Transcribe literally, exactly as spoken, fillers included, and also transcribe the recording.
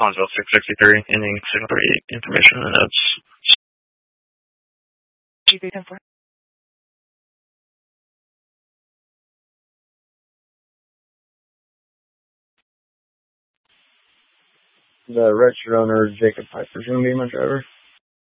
Bonsville six sixty-three, ending signal three information in the notes. G three ten four. The registered owner, Jacob Piper, is going to be my driver.